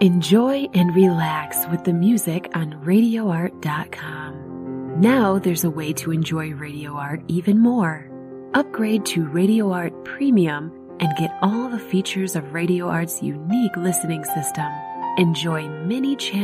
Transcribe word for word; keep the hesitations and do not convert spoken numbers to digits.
Enjoy and relax with the music on radio art dot com. Now there's a way to enjoy Radio Art even more. Upgrade to Radio Art Premium and get all the features of Radio Art's unique listening system. Enjoy many channels